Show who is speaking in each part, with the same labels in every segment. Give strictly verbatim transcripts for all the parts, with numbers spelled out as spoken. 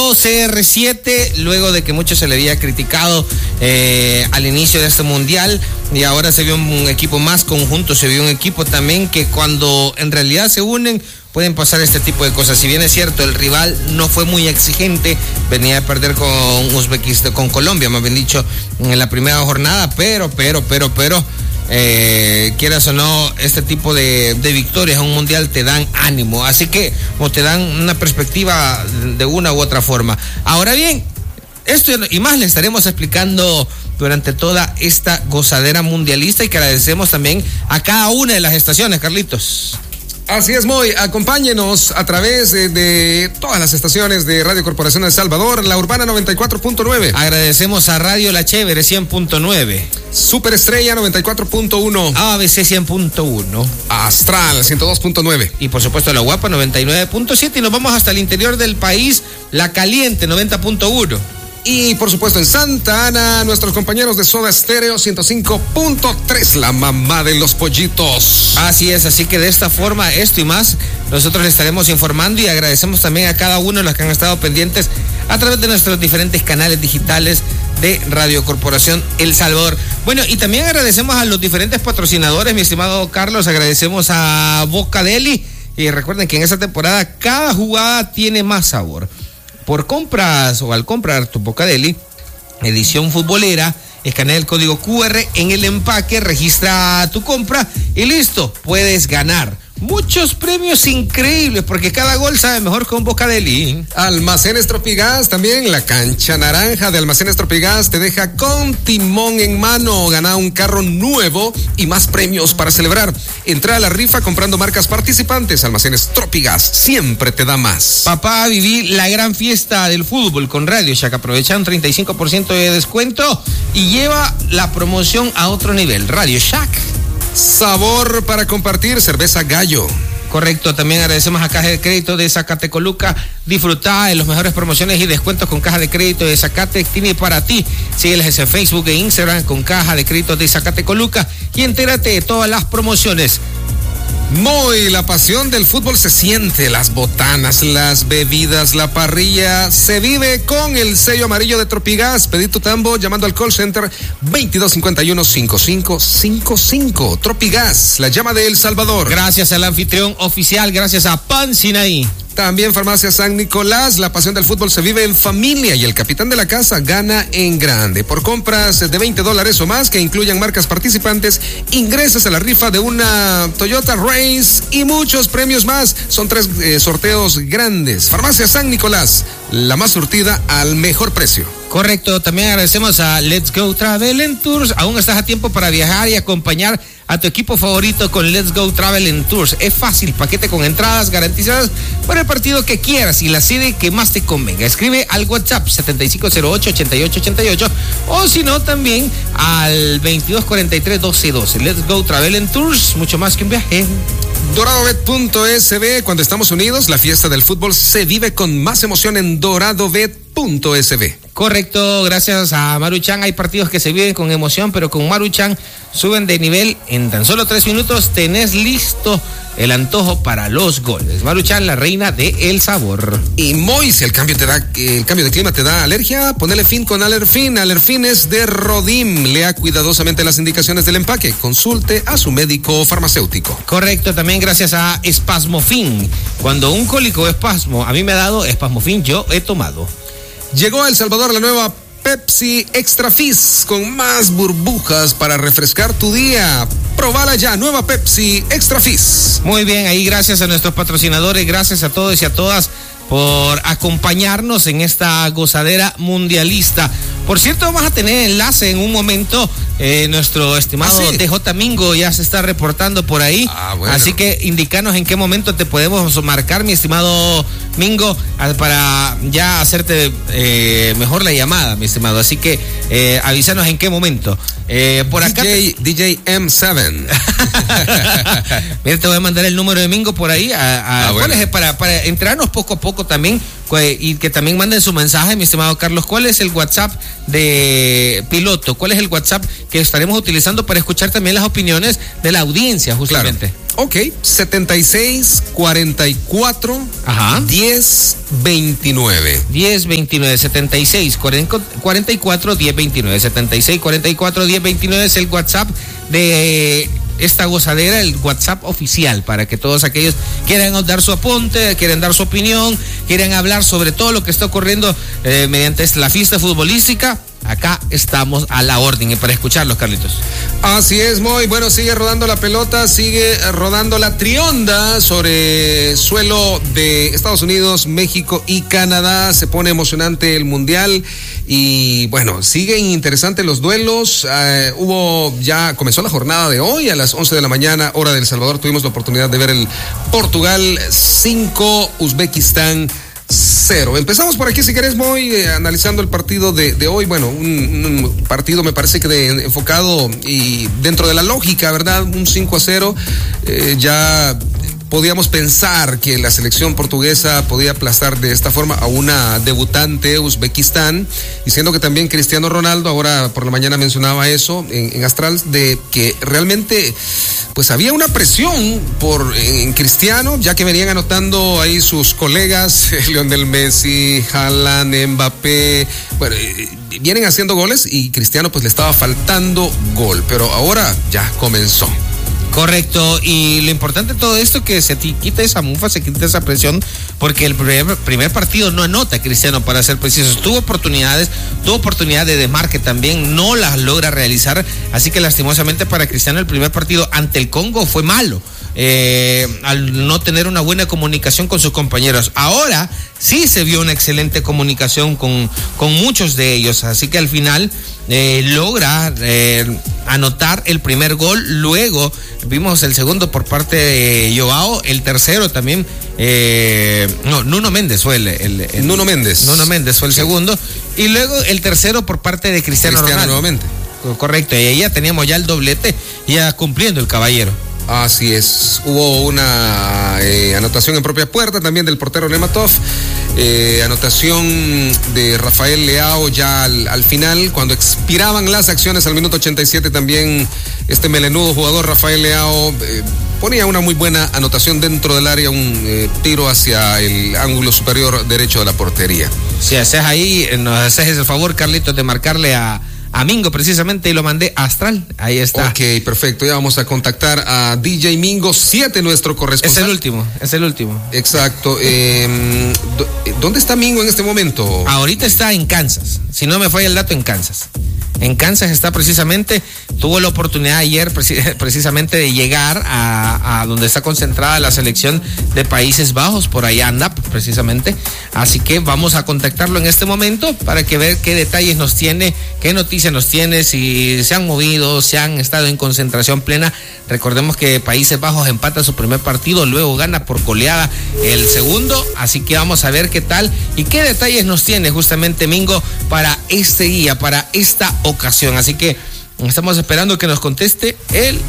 Speaker 1: nuevo C R siete, luego de que mucho se le había criticado eh, al inicio de este mundial, y ahora se vio un equipo más conjunto, se vio un equipo también que cuando en realidad se unen pueden pasar este tipo de cosas. Si bien es cierto, el rival no fue muy exigente, venía a perder con Uzbekistán, con Colombia, más bien dicho, en la primera jornada, pero, pero, pero, pero, eh, quieras o no, este tipo de, de victorias en un mundial te dan ánimo, así que, o te dan una perspectiva de una u otra forma. Ahora bien, esto y más le estaremos explicando durante toda esta gozadera mundialista, y que agradecemos también a cada una de las estaciones, Carlitos.
Speaker 2: Así es, Moy, acompáñenos a través de, de todas las estaciones de Radio Corporación de El Salvador, La Urbana noventa y cuatro punto nueve.
Speaker 1: Agradecemos a Radio La Chévere cien punto nueve.
Speaker 2: Super Estrella noventa y cuatro punto uno.
Speaker 1: A B C cien punto uno.
Speaker 2: Astral ciento dos punto nueve.
Speaker 1: Y por supuesto La Guapa noventa y nueve punto siete. Y nos vamos hasta el interior del país, La Caliente noventa punto uno.
Speaker 2: Y por supuesto en Santa Ana, nuestros compañeros de Soda Stereo ciento cinco punto tres, la mamá de los pollitos.
Speaker 1: Así es, así que de esta forma, esto y más, nosotros les estaremos informando, y agradecemos también a cada uno de los que han estado pendientes a través de nuestros diferentes canales digitales de Radio Corporación El Salvador. Bueno, y también agradecemos a los diferentes patrocinadores, mi estimado Carlos, agradecemos a Boca Deli, y recuerden que en esta temporada cada jugada tiene más sabor. Por compras o al comprar tu Boca Deli, edición futbolera, escanea el código Q R en el empaque, registra tu compra y listo, puedes ganar muchos premios increíbles, porque cada gol sabe mejor con Boca Deli.
Speaker 2: Almacenes Tropigas, también la cancha naranja de Almacenes Tropigas te deja con timón en mano. Gana un carro nuevo y más premios para celebrar. Entra a la rifa comprando marcas participantes. Almacenes Tropigas siempre te da más.
Speaker 1: Papá, viví la gran fiesta del fútbol con Radio Shack. Aprovecha un treinta y cinco por ciento de descuento y lleva la promoción a otro nivel. Radio Shack.
Speaker 2: Sabor para compartir, cerveza Gallo.
Speaker 1: Correcto, también agradecemos a Caja de Crédito de Zacatecoluca. Disfruta de las mejores promociones y descuentos con Caja de Crédito de Zacate, tiene para ti. Sígueles en Facebook e Instagram con Caja de Crédito de Zacatecoluca y entérate de todas las promociones.
Speaker 2: Muy, la pasión del fútbol se siente, las botanas, las bebidas, la parrilla, se vive con el sello amarillo de Tropigas. Pedí tu tambo llamando al call center veintidós cincuenta y uno cincuenta y cinco cincuenta y cinco. Tropigas, la llama de El Salvador.
Speaker 1: Gracias al anfitrión oficial, gracias a Pan Sinaí.
Speaker 2: También Farmacia San Nicolás, la pasión del fútbol se vive en familia y el capitán de la casa gana en grande. Por compras de veinte dólares o más que incluyan marcas participantes, ingresas a la rifa de una Toyota Race y muchos premios más. Son tres eh, sorteos grandes. Farmacia San Nicolás, la más surtida al mejor precio.
Speaker 1: Correcto, también agradecemos a Let's Go Travel and Tours. Aún estás a tiempo para viajar y acompañar a tu equipo favorito con Let's Go Travel and Tours. Es fácil, paquete con entradas garantizadas para el partido que quieras y la sede que más te convenga. Escribe al WhatsApp setenta y cinco cero ocho, ochenta y ocho ochenta y ocho o si no también al veintidós cuarenta y tres, doce doce. Let's Go Travel and Tours, mucho más que un viaje.
Speaker 2: Doradobet punto S B, cuando estamos unidos, la fiesta del fútbol se vive con más emoción en Doradobet punto S B.
Speaker 1: Correcto, gracias a Maruchan. Hay partidos que se viven con emoción, pero con Maruchan suben de nivel. En tan solo tres minutos tenés listo el antojo para los goles. Maruchan, la reina de el sabor.
Speaker 2: Y Moy, si el cambio te da, el cambio de clima te da alergia, ponele fin con Alerfin. Alerfin es de Rodim. Lea cuidadosamente las indicaciones del empaque. Consulte a su médico farmacéutico.
Speaker 1: Correcto, también gracias a Espasmofin. Cuando un cólico o espasmo a mí me ha dado Espasmofin, yo he tomado.
Speaker 2: Llegó a El Salvador la nueva Pepsi Extra Fizz con más burbujas para refrescar tu día. Probala ya, nueva Pepsi Extra Fizz.
Speaker 1: Muy bien, ahí gracias a nuestros patrocinadores, gracias a todos y a todas por acompañarnos en esta gozadera mundialista. Por cierto, vamos a tener enlace en un momento. Eh, nuestro estimado ¿Ah, sí? D J Mingo ya se está reportando por ahí.
Speaker 2: Ah, bueno.
Speaker 1: Así que indicanos en qué momento te podemos marcar, mi estimado Mingo, para ya hacerte eh, mejor la llamada, mi estimado. Así que eh, avísanos en qué momento. Eh, por acá.
Speaker 2: D J, te... D J M siete.
Speaker 1: Mira, te voy a mandar el número de Mingo por ahí. A, a,
Speaker 2: ah, bueno.
Speaker 1: ¿Cuál es? Para, para entrarnos poco a poco también. Y que también manden su mensaje, mi estimado Carlos. ¿Cuál es el WhatsApp de Piloto? ¿Cuál es el WhatsApp que estaremos utilizando para escuchar también las opiniones de la audiencia, justamente?
Speaker 2: Claro. Ok, setenta y seis, cuarenta y cuatro,
Speaker 1: Ajá.
Speaker 2: diez, veintinueve.
Speaker 1: diez veintinueve, setenta y seis, cuarenta y cuatro, diez veintinueve. setenta y seis, cuarenta y cuatro, diez veintinueve es el WhatsApp de esta gozadera, el WhatsApp oficial, para que todos aquellos quieran dar su apunte, quieren dar su opinión, quieren hablar sobre todo lo que está ocurriendo eh, mediante la fiesta futbolística. Acá estamos a la orden y para escucharlos, Carlitos.
Speaker 2: Así es, Moy. Bueno, sigue rodando la pelota, sigue rodando la trionda sobre suelo de Estados Unidos, México y Canadá. Se pone emocionante el mundial y bueno, siguen interesantes los duelos. Uh, hubo ya, comenzó la jornada de hoy a las once de la mañana, hora de El Salvador. Tuvimos la oportunidad de ver el Portugal cinco, Uzbekistán cero. Empezamos por aquí, si querés, Moy, eh, analizando el partido de, de hoy. Bueno, un, un partido me parece que de, enfocado y dentro de la lógica, ¿verdad? Un cinco a cero. Eh, ya podíamos pensar que la selección portuguesa podía aplastar de esta forma a una debutante, Uzbekistán, y siendo que también Cristiano Ronaldo, ahora por la mañana mencionaba eso en, en Astral, de que realmente pues había una presión por en Cristiano, ya que venían anotando ahí sus colegas, Lionel Messi, Haaland, Mbappé, bueno, vienen haciendo goles y Cristiano pues le estaba faltando gol, pero ahora ya comenzó.
Speaker 1: Correcto, y lo importante de todo esto es que se quita esa mufa, se quita esa presión, porque el primer, primer partido no anota Cristiano, para ser precisos. Tuvo oportunidades, tuvo oportunidad de desmarque también, no las logra realizar, así que lastimosamente para Cristiano el primer partido ante el Congo fue malo. Eh, al no tener una buena comunicación con sus compañeros. Ahora sí se vio una excelente comunicación con, con muchos de ellos, así que al final eh, logra eh, anotar el primer gol. Luego vimos el segundo por parte de Joao, el tercero también eh, no, Nuno Méndez fue el, el, el
Speaker 2: Nuno Méndez
Speaker 1: Nuno Méndez fue el sí. segundo, y luego el tercero por parte de Cristiano,
Speaker 2: Cristiano
Speaker 1: Ronaldo
Speaker 2: nuevamente.
Speaker 1: Correcto, y ahí ya teníamos ya el doblete, ya cumpliendo el caballero.
Speaker 2: Así es, hubo una eh, anotación en propia puerta también del portero Nematov, eh, anotación de Rafael Leao ya al, al final, cuando expiraban las acciones al minuto ochenta y siete, también este melenudo jugador Rafael Leao eh, ponía una muy buena anotación dentro del área, un eh, tiro hacia el ángulo superior derecho de la portería.
Speaker 1: Si haces ahí, nos haces el favor, Carlitos, de marcarle a a Mingo precisamente, y lo mandé a Astral, ahí está.
Speaker 2: Ok, perfecto, ya vamos a contactar a D J Mingo siete, nuestro corresponsal.
Speaker 1: Es el último, es el último.
Speaker 2: Exacto, eh, ¿dónde está Mingo en este momento?
Speaker 1: Ahorita está en Kansas, si no me falla el dato, en Kansas. En Kansas está precisamente, tuvo la oportunidad ayer precisamente de llegar a, a donde está concentrada la selección de Países Bajos, por ahí anda precisamente, así que vamos a contactarlo en este momento para que ver qué detalles nos tiene, qué noticias nos tiene, si se han movido, si han estado en concentración plena. Recordemos que Países Bajos empata su primer partido, luego gana por goleada el segundo, así que vamos a ver qué tal y qué detalles nos tiene justamente Mingo para este día, para esta ocasión, así que estamos esperando que nos conteste él.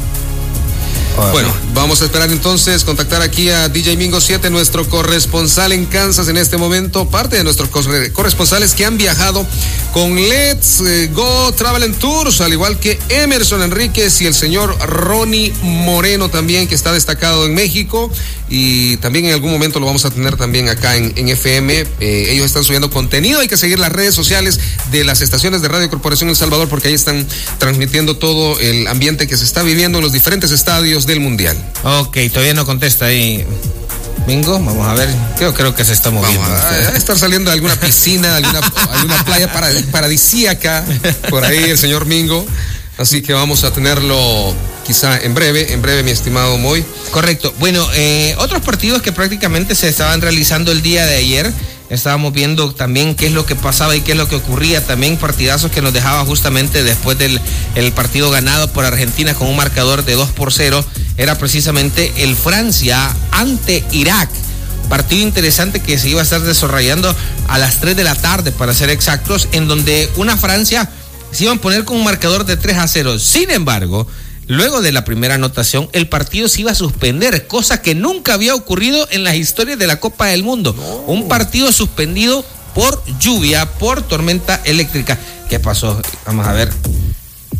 Speaker 2: Bueno, vamos a esperar entonces contactar aquí a D J Mingo siete, nuestro corresponsal en Kansas en este momento, parte de nuestros corresponsales que han viajado con Let's Go Travel and Tours, al igual que Emerson Enríquez y el señor Ronnie Moreno también, que está destacado en México, y también en algún momento lo vamos a tener también acá en, en F M. Eh, ellos están subiendo contenido, hay que seguir las redes sociales de las estaciones de Radio Corporación El Salvador, porque ahí están transmitiendo todo el ambiente que se está viviendo en los diferentes estadios del Mundial.
Speaker 1: Ok, todavía no contesta ahí Mingo, vamos a ver, creo, creo que se está moviendo.
Speaker 2: Vamos a, a estar saliendo de alguna piscina, de alguna, alguna playa paradisíaca, por ahí el señor Mingo, así que vamos a tenerlo quizá en breve, en breve, mi estimado Moy.
Speaker 1: Correcto, bueno, eh, otros partidos que prácticamente se estaban realizando el día de ayer. Estábamos viendo también qué es lo que pasaba y qué es lo que ocurría, también partidazos que nos dejaba justamente después del el partido ganado por Argentina con un marcador de dos por cero, era precisamente el Francia ante Irak. Partido interesante que se iba a estar desarrollando a las tres de la tarde, para ser exactos, en donde una Francia se iba a poner con un marcador de tres a cero. Sin embargo, luego de la primera anotación, el partido se iba a suspender, cosa que nunca había ocurrido en las historias de la Copa del Mundo. No. Un partido suspendido por lluvia, por tormenta eléctrica. ¿Qué pasó? Vamos a ver.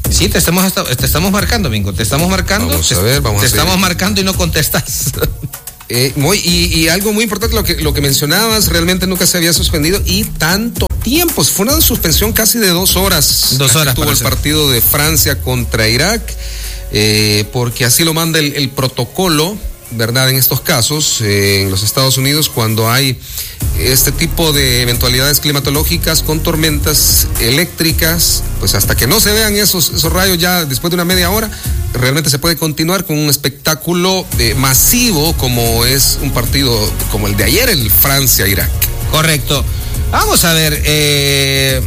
Speaker 1: Sí, te estamos, te estamos marcando, Mingo, te estamos marcando.
Speaker 2: Vamos a ver, vamos
Speaker 1: te
Speaker 2: a ver.
Speaker 1: Te estamos marcando y no contestas.
Speaker 2: Eh, muy, y, y algo muy importante, lo que, lo que mencionabas, realmente nunca se había suspendido y tanto tiempo. Fue una suspensión casi de dos horas.
Speaker 1: Dos horas.
Speaker 2: Tuvo el
Speaker 1: ser.
Speaker 2: partido de Francia contra Irak, eh, porque así lo manda el, el protocolo, ¿verdad? En estos casos, eh, en los Estados Unidos, cuando hay este tipo de eventualidades climatológicas con tormentas eléctricas, pues hasta que no se vean esos, esos rayos ya después de una media hora, realmente se puede continuar con un espectáculo eh, masivo como es un partido como el de ayer, el Francia-Irak.
Speaker 1: Correcto. Vamos a ver, eh...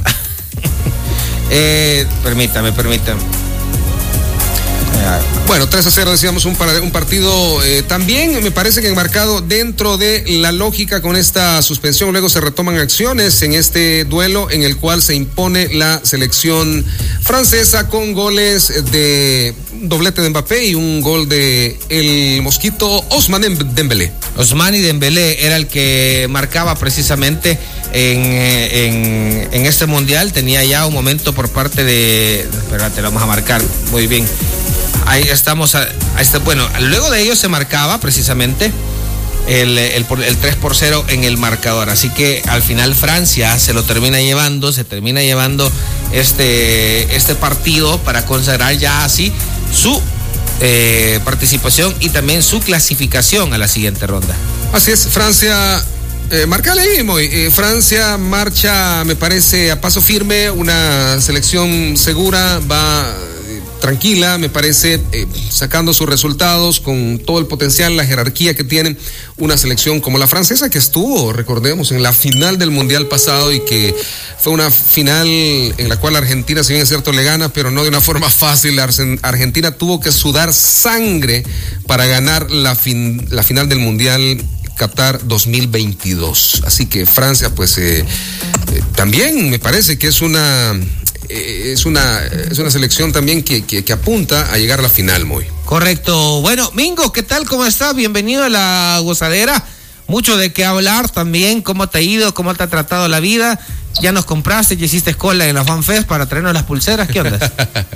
Speaker 1: eh, permítame, permítame.
Speaker 2: Bueno, tres a cero decíamos, un, un partido eh, también me parece que enmarcado dentro de la lógica con esta suspensión. Luego se retoman acciones en este duelo en el cual se impone la selección francesa con goles de un doblete de Mbappé y un gol de el mosquito Ousmane Dembélé.
Speaker 1: Ousmane Dembélé era el que marcaba precisamente en, en, en este mundial. Tenía ya un momento por parte de... Espérate, lo vamos a marcar muy bien. Ahí estamos, a, a este, bueno, luego de ello se marcaba precisamente el, el, el tres por cero en el marcador, así que al final Francia se lo termina llevando, se termina llevando este, este partido para consagrar ya así su eh, participación y también su clasificación a la siguiente ronda.
Speaker 2: Así es, Francia... Eh, marcale ahí, Moy. Eh, Francia marcha, me parece, a paso firme, una selección segura, va eh, tranquila, me parece, eh, sacando sus resultados con todo el potencial, la jerarquía que tiene una selección como la francesa, que estuvo, recordemos, en la final del Mundial pasado y que fue una final en la cual Argentina, si bien es cierto, le gana, pero no de una forma fácil. Argentina tuvo que sudar sangre para ganar la, fin, la final del Mundial Qatar dos mil veintidós. Así que Francia, pues eh, eh, también me parece que es una eh, es una es una selección también que, que, que apunta a llegar a la final, muy.
Speaker 1: Correcto. Bueno, Mingo, ¿qué tal? ¿Cómo estás? Bienvenido a la gozadera. Mucho de qué hablar también. ¿Cómo te ha ido? ¿Cómo te ha tratado la vida? ¿Ya nos compraste? ¿Ya hiciste cola en la FanFest para traernos las pulseras? ¿Qué onda?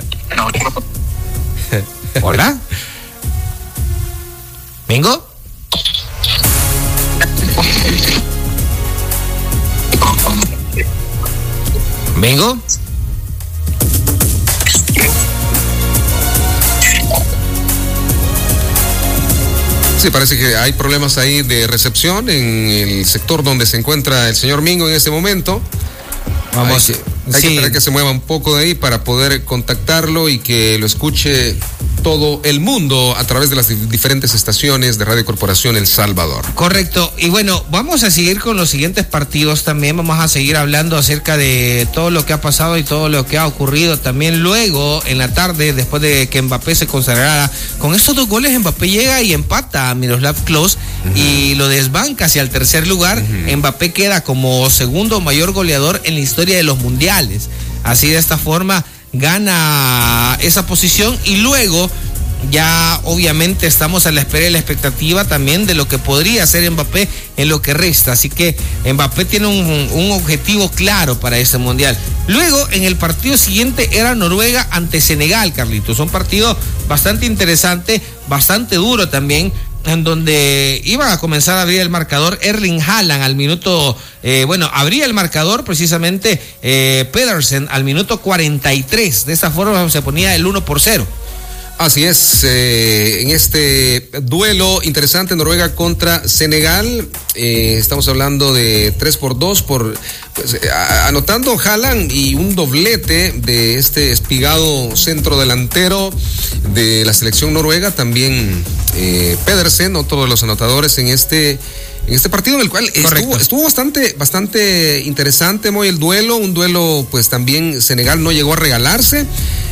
Speaker 1: ¿Hola? ¿Mingo? ¿Mingo?
Speaker 2: Sí, parece que hay problemas ahí de recepción en el sector donde se encuentra el señor Mingo en este momento. Vamos, hay, que, hay sí. que esperar que se mueva un poco de ahí para poder contactarlo y que lo escuche todo el mundo a través de las diferentes estaciones de Radio Corporación El Salvador.
Speaker 1: Correcto. Y bueno, vamos a seguir con los siguientes partidos también. Vamos a seguir hablando acerca de todo lo que ha pasado y todo lo que ha ocurrido también luego en la tarde, después de que Mbappé se consagrara. Con estos dos goles Mbappé llega y empata a Miroslav Klose uh-huh. y lo desbanca hacia el tercer lugar. Uh-huh. Mbappé queda como segundo mayor goleador en la historia de los mundiales. Así, de esta forma gana esa posición y luego ya obviamente estamos a la espera y la expectativa también de lo que podría hacer Mbappé en lo que resta, así que Mbappé tiene un, un objetivo claro para este mundial. Luego en el partido siguiente era Noruega ante Senegal, Carlitos, un partido bastante interesante, bastante duro también, en donde iba a comenzar a abrir el marcador Erling Haaland al minuto, eh, bueno, abría el marcador precisamente eh, Pedersen al minuto cuarenta y tres, de esta forma se ponía el uno por cero.
Speaker 2: Así es, eh, en este duelo interesante, Noruega contra Senegal, eh, estamos hablando de tres por dos, por, pues, eh, anotando Haaland y un doblete de este espigado centro delantero de la selección noruega, también eh, Pedersen, otro de los anotadores en este en este partido, en el cual estuvo, estuvo bastante bastante interesante, muy el duelo, un duelo pues también Senegal no llegó a regalarse.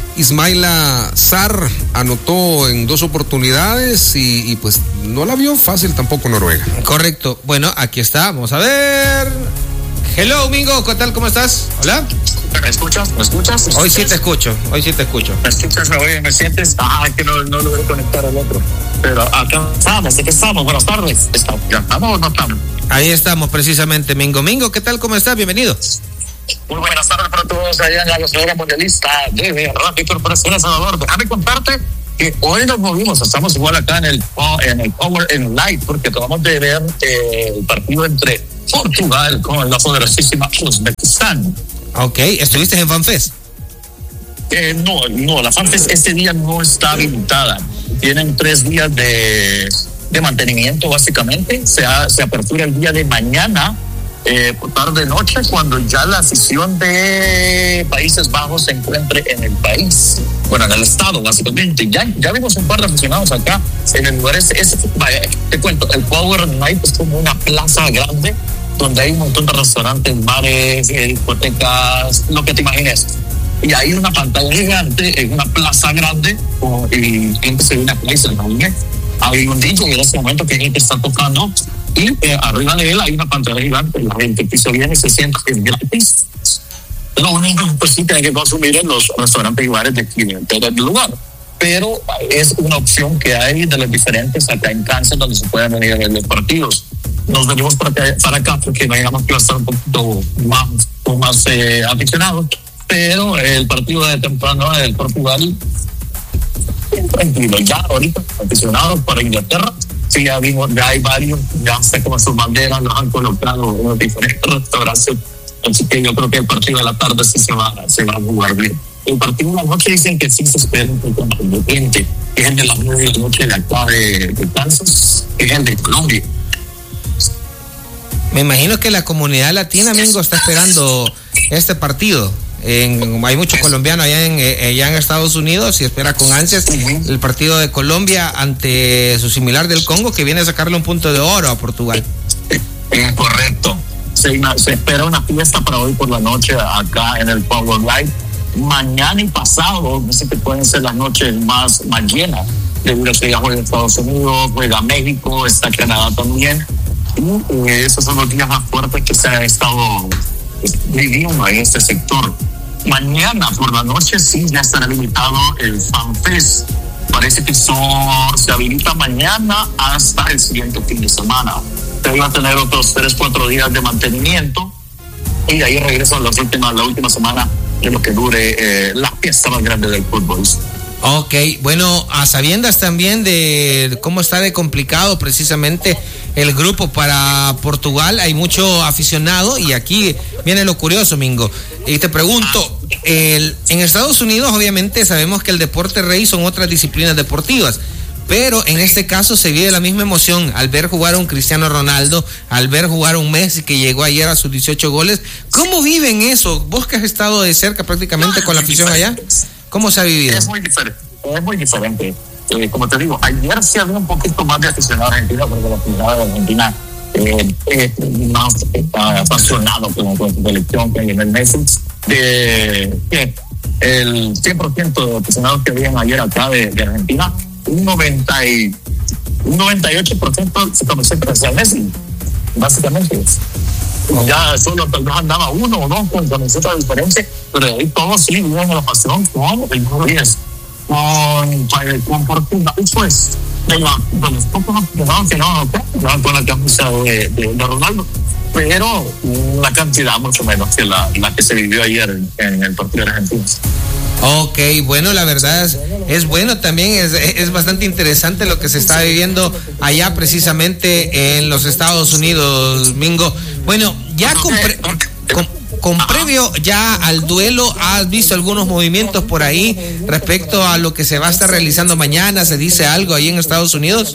Speaker 2: Ismaila Sarr anotó en dos oportunidades y, y pues no la vio fácil tampoco Noruega.
Speaker 1: Correcto. Bueno, aquí está. Vamos a ver. Hello, Mingo. ¿Qué tal? ¿Cómo estás? Hola.
Speaker 3: ¿Me escuchas? ¿Me escuchas?
Speaker 1: Hoy sí te escucho. Hoy sí te escucho.
Speaker 3: ¿Me escuchas? ¿Me oyes? ¿Me sientes? Ah, que no, no logré conectar al otro. Pero acá estamos. ¿De qué estamos? Buenas tardes. ¿Estamos o no estamos?
Speaker 1: Ahí estamos precisamente, Mingo. Mingo, ¿qué tal? ¿Cómo estás? Bienvenido.
Speaker 3: Muy buenas tardes para todos allá en la gozadera mundialista de Radio Corporación El Salvador. Déjame contarte que hoy nos movimos, estamos igual acá en el, en el Power and Light, porque acabamos de ver eh, el partido entre Portugal con la poderosísima Uzbekistán.
Speaker 1: Ok, ¿estuviste en FanFest?
Speaker 3: Eh, no, no, la FanFest este día no está habilitada. Tienen tres días de, de mantenimiento básicamente. Se, ha, se apertura el día de mañana, eh, por tarde noche, cuando ya la afición de Países Bajos se encuentre en el país, bueno, en el estado básicamente. Ya, ya vimos un par de aficionados acá en el lugar ese, ese vaya, te cuento, el Power Night es como una plaza grande donde hay un montón de restaurantes, bares, eh, discotecas, lo que te imagines. Y hay una pantalla gigante en una plaza grande oh, y gente se viene a y se reúne. Hay un D J en ese momento que gente está tocando y eh, arriba de él hay una pantalla gigante. La gente que se viene se siente que es gratis. Lo único pues sí tiene que consumir en los restaurantes y bares de aquí del lugar. Pero es una opción que hay de los diferentes acá en Kansas donde se pueden venir a ver los partidos. Nos venimos para acá, para acá porque veíamos que va a estar un poquito más, más eh, aficionados. Pero el partido de temprano del Portugal, tranquilo, ya ahorita aficionados para Inglaterra, sí, ya vimos, ya hay varios, ya sé cómo sus banderas los han colocado en los diferentes restaurantes, así que yo creo que el partido de la tarde sí se va, se va a jugar bien. El partido de la noche dicen que sí se espera un poco más de gente, que es el de las nueve de la noche de acá de, de Kansas, que es el de Colombia.
Speaker 1: Me imagino que la comunidad latina, Mingo, está esperando este partido. En, hay muchos colombianos allá en, allá en Estados Unidos y espera con ansias el partido de Colombia ante su similar del Congo, que viene a sacarle un punto de oro a Portugal.
Speaker 3: Es correcto. Se, se espera una fiesta para hoy por la noche acá en el Power Light. Mañana y pasado, no sé que pueden ser las noches más, más llenas, debido a que ya juega Estados Unidos, juega México, está Canadá también. Y eh, esos son los días más fuertes que se ha estado viviendo en este sector. Mañana por la noche sí ya estará habilitado el FanFest. Parece que son, se habilita mañana hasta el siguiente fin de semana. Pero va a tener otros tres, cuatro días de mantenimiento y de ahí regresan las últimas, la última semana de lo que dure eh, la fiesta más grande del fútbol.
Speaker 1: Ok, bueno, a sabiendas también de cómo está de complicado precisamente el grupo para Portugal, hay mucho aficionado y aquí viene lo curioso, Mingo, y te pregunto, el, en Estados Unidos obviamente sabemos que el deporte rey son otras disciplinas deportivas, pero en este caso se vive la misma emoción al ver jugar a un Cristiano Ronaldo, al ver jugar a un Messi que llegó ayer a sus dieciocho goles. ¿Cómo viven eso? Vos que has estado de cerca prácticamente con la afición allá, ¿cómo se ha vivido?
Speaker 3: Es muy diferente, es muy diferente. Eh, como te digo, ayer sí había un poquito más de aficionado argentino, porque la aficionada de Argentina eh, es más eh, apasionado con, con su selección que en el Messi. De, que el cien por ciento de aficionados que habían ayer acá de, de Argentina, un noventa y ocho por ciento se conoce hacia Messi, básicamente. Ya solo tal vez andaba uno o dos con camiseta diferente, pero ahí todos sí viven la pasión con el número diez. Con, con Portugal, pues, de, la, de los pocos aficionados que no, no con la camisa de, de, de Ronaldo, pero una cantidad mucho menos que la, la que se vivió ayer en, en el partido de Argentina.
Speaker 1: Ok, bueno, la verdad es, es bueno también, es, es bastante interesante lo que se está viviendo allá precisamente en los Estados Unidos, Mingo. Bueno, ya compré... Con, con previo ya al duelo, ¿has visto algunos movimientos por ahí respecto a lo que se va a estar realizando mañana? ¿Se dice algo ahí en Estados Unidos?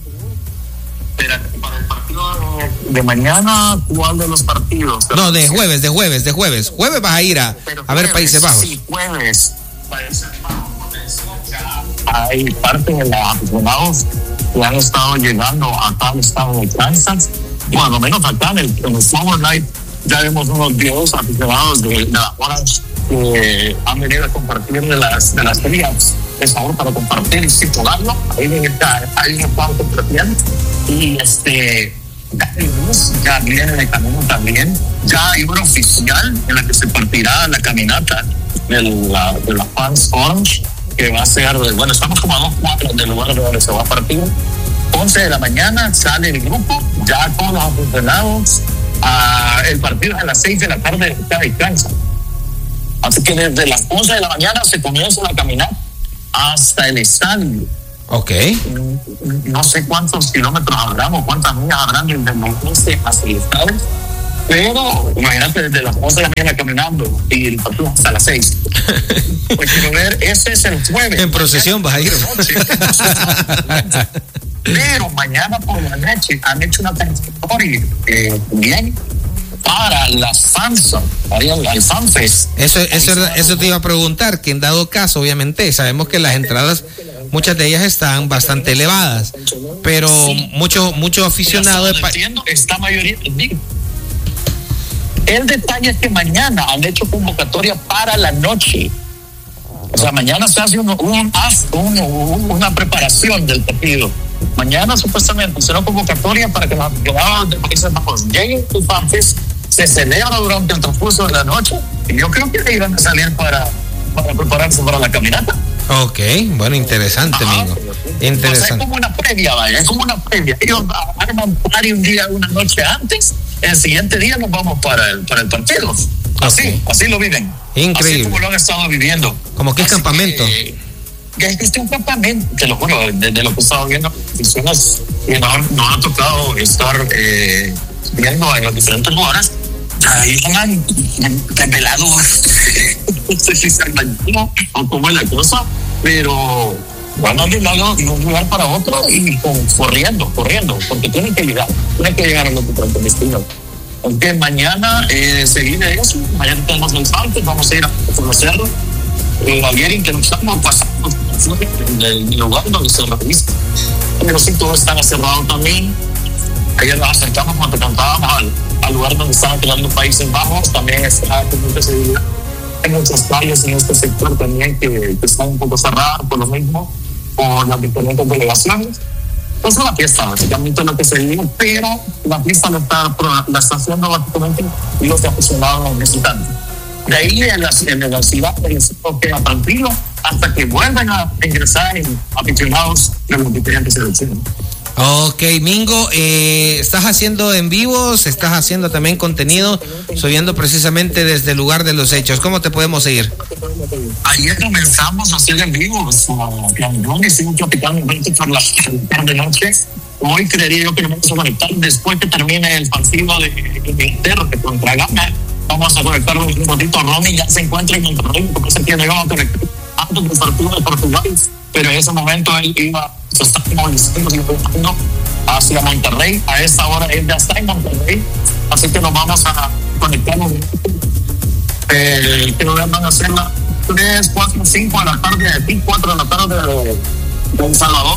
Speaker 3: Para el partido de mañana, ¿cuál de los partidos?
Speaker 1: No, de jueves, de jueves, de jueves. Jueves vas a ir a, a ver Países Bajos.
Speaker 3: Sí, jueves. Países Bajos. Hay parte de los aficionados que han estado llegando acá al estado de Kansas. Bueno, al menos acá en el, en el Summer Night ya vemos unos diez aficionados de, de las horas que han venido a compartir de las de las ferias de sabor para compartir y circularlo. Ahí está, ahí están compartiendo. Y este ya viene de camino también. Ya hay una oficial en la que se partirá la caminata de la, de la Fans Orange, que va a ser, bueno, estamos como a dos cuadras del lugar donde se va a partir. once de la mañana sale el grupo, ya todos los aficionados Ah, el partido es a las seis de la tarde de cada cancha. Así que desde las once de la mañana se comienza a caminar hasta el estadio.
Speaker 1: Ok.
Speaker 3: No sé cuántos kilómetros habrán o cuántas millas habrán desde el once hasta el estadio, pero imagínate desde las once de la mañana caminando y el partido hasta las seis. Pues quiero ver, ese es el jueves.
Speaker 1: En procesión vas a ir.
Speaker 3: Pero mañana por la noche han hecho una convocatoria eh, bien para las fans, para el FanFest.
Speaker 1: Eso, eso, eso te iba a preguntar, que en dado caso, obviamente, sabemos que las entradas, muchas de ellas están bastante elevadas, pero sí, muchos muchos aficionados...
Speaker 3: De pa- esta mayoría... El detalle es que mañana han hecho convocatoria para la noche. O sea, mañana se hace un, un, un, una preparación del partido. Mañana supuestamente será convocatoria para que los aficionados de Países Bajos lleguen a FanFest, se celebra durante el transcurso de la noche y yo creo que irán a salir para, para prepararse para la caminata.
Speaker 1: Ok, bueno, interesante, amigo. Interesante.
Speaker 3: O sea, es como una previa, vaya, es como una previa. Ellos arman party un día, una noche antes, el siguiente día nos vamos para el, para el partido. Así, okay. Así lo viven.
Speaker 1: Increíble.
Speaker 3: Así como lo han estado viviendo.
Speaker 1: Como que es
Speaker 3: así
Speaker 1: campamento.
Speaker 3: Que, que existe un campamento, te lo juro, desde de lo que he estado viendo, personas que nos, nos ha tocado estar eh, viendo en los diferentes lugares, ahí van revelados. No sé si se engañó o cómo es la cosa, pero van a un lado de un lugar para otro y con, corriendo, corriendo, porque tienen que llegar, tienen que llegar a los diferentes destinos. Aunque mañana eh, se viene eso, mañana tenemos el salto, vamos a ir a conocerlo. Eh, ayer intentamos pasamos en el lugar donde se realiza, pero sí, todos están cerrados también. Ayer nos acercamos cuando cantábamos al, al lugar donde estaban quedando Países Bajos, también está con mucha seguridad. Hay muchas calles en este sector también que, que están un poco cerradas por lo mismo, por las diferentes delegaciones. Es una fiesta, básicamente lo que se vive, pero la fiesta la está, la está haciendo básicamente los aficionados visitantes. De ahí en la, en la ciudad el sector queda tranquilo hasta que vuelvan a ingresar en aficionados de los diferentes selecciones.
Speaker 1: Ok, Mingo, eh, ¿estás haciendo en vivos? ¿Estás haciendo también contenido? Subiendo precisamente desde el lugar de los hechos. ¿Cómo te podemos seguir?
Speaker 3: Ayer comenzamos a hacer en vivos. Uh, hicimos platicando por la tarde noche. Hoy creería yo que nos vamos a conectar después que termine el partido de Inglaterra de contra Ghana. Vamos a conectar un ratito. Ronnie ya se encuentra en Monterrey porque se tiene que conectar antes del partido de Portugal. Pero en ese momento él iba, se estaba movilizando y volviendo hacia Monterrey. A esa hora él ya está en Monterrey, así que nos vamos a conectarnos. Eh, que van a hacer las tres, cuatro, cinco de la tarde de aquí, cuatro de la tarde de, de El Salvador.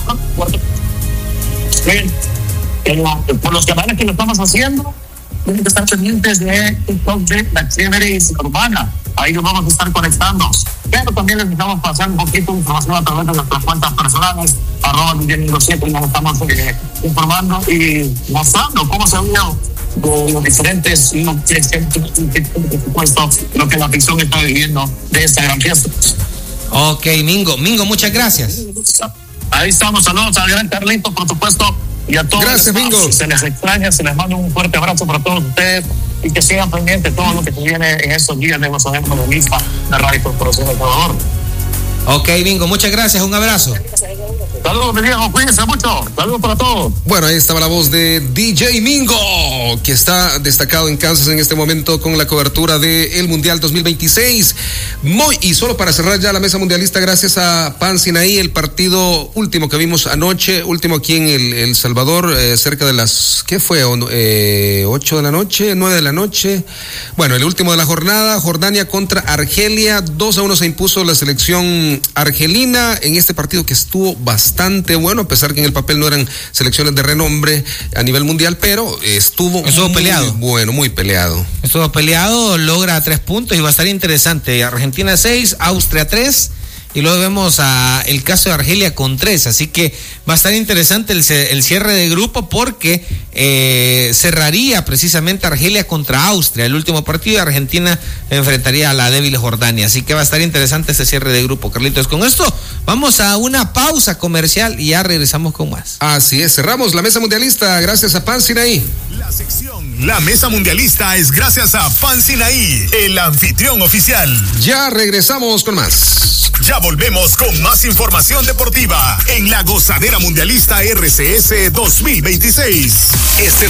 Speaker 3: Eh, eh, por los canales que lo estamos haciendo, tienen que estar pendientes de TikTok de La Chévere y Urbana. Ahí nos vamos a estar conectando. Pero también les necesitamos pasar un poquito de información a través de nuestras cuentas personales, arroba D J siete, y nos estamos eh, informando y mostrando cómo se vio de los diferentes, lo que, por supuesto, lo que la afición está viviendo de esta gran fiesta.
Speaker 1: Ok, Mingo. Mingo, muchas gracias.
Speaker 3: Ahí estamos, saludos al gran Carlito, por supuesto, y a todos.
Speaker 2: Gracias, Mingo.
Speaker 3: Se les extraña, se les manda un fuerte abrazo para todos ustedes y que sigan pendientes de todo lo que se viene en estos días de los eventos de MIFA, de Radio Corporación de Ecuador.
Speaker 1: Ok, Mingo, muchas gracias, un abrazo.
Speaker 3: Saludos, mi viejo, cuídense mucho. Saludos para todos.
Speaker 2: Bueno, ahí estaba la voz de D J Mingo, que está destacado en Kansas en este momento con la cobertura del Mundial dos mil veintiséis. Muy, y solo para cerrar ya la mesa mundialista, gracias a Pan Sinaí, el partido último que vimos anoche, último aquí en El, el Salvador, eh, cerca de las, ¿qué fue? Eh, ocho de la noche, nueve de la noche. Bueno, el último de la jornada, Jordania contra Argelia, dos a uno se impuso la selección argelina en este partido que estuvo bastante bastante bueno, a pesar que en el papel no eran selecciones de renombre a nivel mundial, pero estuvo,
Speaker 1: estuvo
Speaker 2: muy
Speaker 1: peleado.
Speaker 2: Bueno, muy peleado.
Speaker 1: Estuvo peleado, logra tres puntos y va a estar interesante. Argentina seis, Austria tres y luego vemos a el caso de Argelia con tres, así que va a estar interesante el, el cierre de grupo porque eh, cerraría precisamente Argelia contra Austria, el último partido, de Argentina enfrentaría a la débil Jordania, así que va a estar interesante ese cierre de grupo, Carlitos. Con esto vamos a una pausa comercial y ya regresamos con más.
Speaker 2: Así es, cerramos la mesa mundialista gracias a Pan Sinaí.
Speaker 4: La sección La Mesa Mundialista es gracias a Pan Sinaí, el anfitrión oficial.
Speaker 2: Ya regresamos con más.
Speaker 4: Ya volvemos con más información deportiva en la Gozadera Mundialista R C S dos mil veintiséis. Este